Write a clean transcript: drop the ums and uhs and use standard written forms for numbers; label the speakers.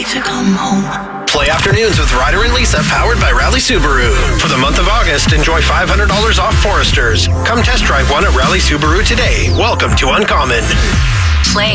Speaker 1: To come home.
Speaker 2: Play afternoons with Ryder and Lisa, powered by Rally Subaru. For the month of August, enjoy $500 off Foresters. Come test drive one at Rally Subaru today. Welcome to Uncommon.